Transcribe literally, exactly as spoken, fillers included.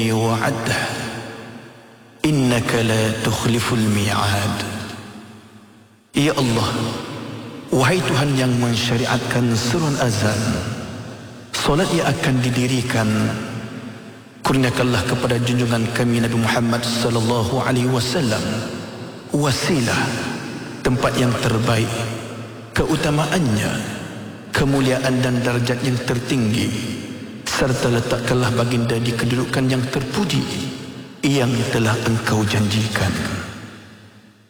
wa'adah innaka la tukhliful mi'ad. Ya Allah, wahai Tuhan yang mensyariatkan seruan azan, solat yang akan didirikan, kurniakanlah kepada junjungan kami Nabi Muhammad sallallahu alaihi wasallam wasilah, tempat yang terbaik, keutamaannya, kemuliaan dan darjat yang tertinggi, serta letakkanlah baginda di kedudukan yang terpuji yang telah engkau janjikan.